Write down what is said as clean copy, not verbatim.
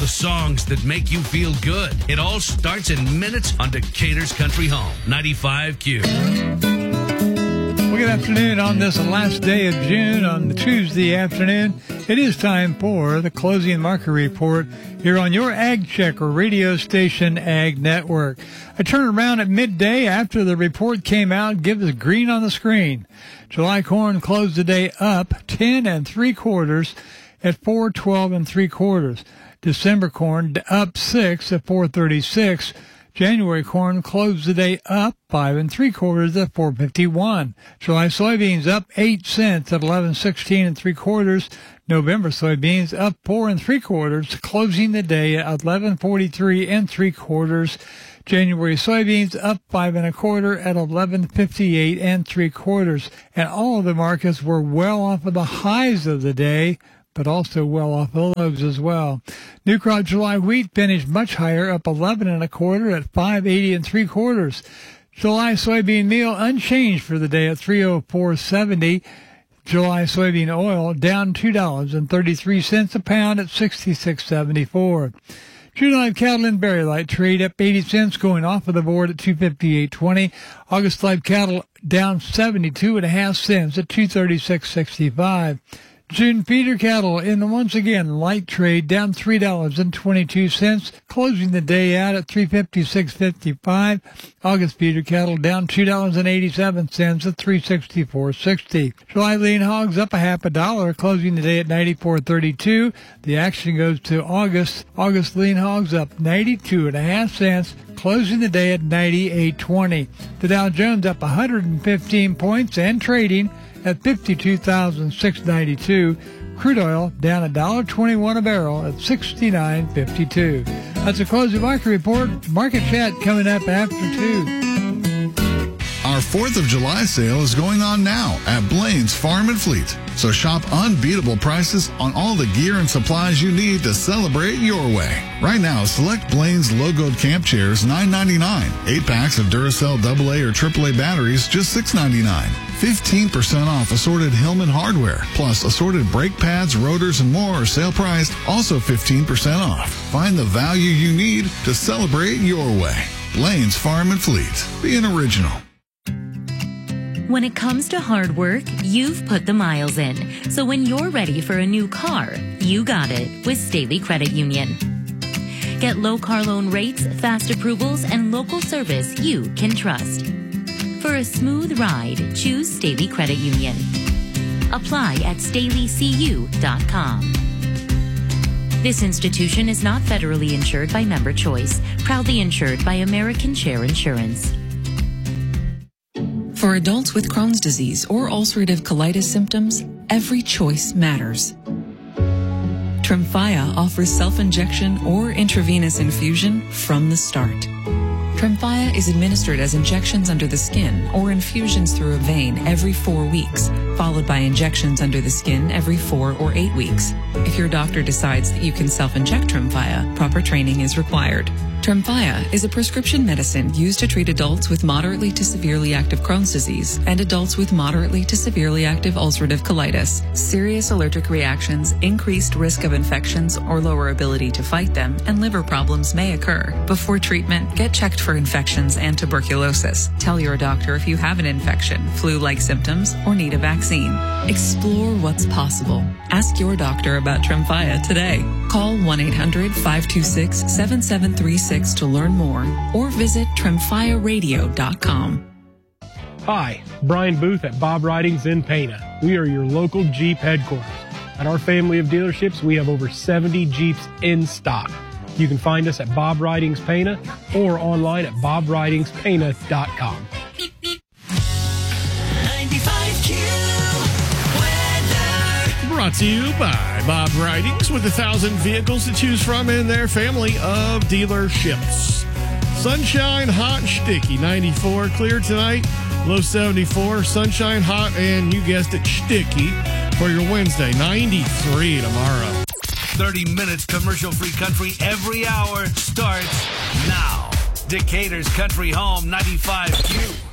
songs that make you feel good. It all starts in minutes on Decatur's Country Home, 95Q. Well, good afternoon on this last day of June on the Tuesday afternoon. It is time for the closing market report here on your Ag Checker radio station, Ag Network. I turn around at midday after the report came out, give us green on the screen. July corn closed the day up 10 3/4 at 412 3/4. December corn up 6 at 436. January corn closed the day up 5 3/4 at 451. July soybeans up 8 cents at 11.16 3/4. November soybeans up 4 3/4, closing the day at 11.43 3/4. January soybeans up 5 1/4 at 11.58 3/4. And all of the markets were well off of the highs of the day, but also well off the lows as well. New crop July wheat finished much higher, up 11 1/4 at 5.80 3/4. July soybean meal unchanged for the day at 304.70. July soybean oil down $2.33 a pound at 66.74. June live cattle and berry light trade up 80 cents, going off of the board at 258.20. August live cattle down 72.5 cents at 236.65. June feeder cattle in the once again light trade down $3.22, closing the day out at 356.55. August feeder cattle down $2.87 at 364.60. July lean hogs up $0.50, closing the day at 94.32. The action goes to August. August lean hogs up 92.5 cents, closing the day at 98.20. The Dow Jones up 115 points and trading at 52,692. Crude oil down $1.21 a barrel at 69.52. That's a closing market report. Market chat coming up after 2. Our 4th of July sale is going on now at Blaine's Farm and Fleet. So shop unbeatable prices on all the gear and supplies you need to celebrate your way. Right now, select Blaine's logoed camp chairs, $9.99. 8 packs of Duracell AA or AAA batteries, just $6.99. 15% off assorted Hillman hardware, plus assorted brake pads, rotors, and more are sale priced, also 15% off. Find the value you need to celebrate your way. Blaine's Farm and Fleet. Be an original. When it comes to hard work, you've put the miles in. So when you're ready for a new car, you got it with Staley Credit Union. Get low car loan rates, fast approvals, and local service you can trust. For a smooth ride, choose Staley Credit Union. Apply at StaleyCU.com. This institution is not federally insured by Member Choice, proudly insured by American Share Insurance. For adults with Crohn's disease or ulcerative colitis symptoms, every choice matters. Tremfya offers self-injection or intravenous infusion from the start. Tremfya is administered as injections under the skin or infusions through a vein every 4 weeks, followed by injections under the skin every 4 or 8 weeks. If your doctor decides that you can self-inject Tremfya, proper training is required. Tremfya is a prescription medicine used to treat adults with moderately to severely active Crohn's disease and adults with moderately to severely active ulcerative colitis. Serious allergic reactions, increased risk of infections or lower ability to fight them, and liver problems may occur. Before treatment, get checked for infections and tuberculosis. Tell your doctor if you have an infection, flu-like symptoms, or need a vaccine. Explore what's possible. Ask your doctor about Tremfya today. Call 1-800-526-7736 to learn more or visit TremfyaRadio.com. Hi, Brian Booth at Bob Ridings in Pana. We are your local Jeep headquarters. At our family of dealerships, we have over 70 Jeeps in stock. You can find us at Bob Ridings Pana or online at BobRidingsPana.com. 95Q weather. Brought to you by Bob Ridings with 1,000 vehicles to choose from in their family of dealerships. Sunshine, hot, sticky. 94, clear tonight. Low 74, sunshine, hot, and you guessed it, sticky for your Wednesday. 93 tomorrow. 30 minutes commercial-free country every hour starts now. Decatur's Country Home, 95Q.